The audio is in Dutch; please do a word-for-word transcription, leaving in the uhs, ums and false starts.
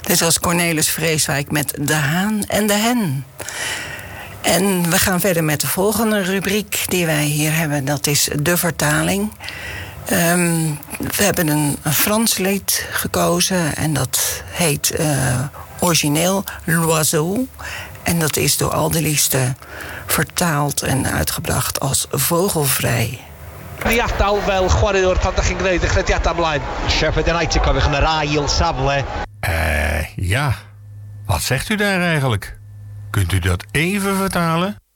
Dit was Cornelis Vreeswijk met De Haan en de Hen. En we gaan verder met de volgende rubriek die wij hier hebben. Dat is de vertaling. Um, we hebben een, een Frans lied gekozen. En dat heet uh, origineel L'Oiseau. En dat is door Alderliefste vertaald en uitgebracht als Vogelvrij. Priadal fel chwaraewr pan 'dach chi'n gwneud y chrediadau ymlaen. Shepard United cofiwch yn yr ail safle. Eh, uh, ja. Wat zegt u daar eigenlijk? Kunt u dat even vertalen?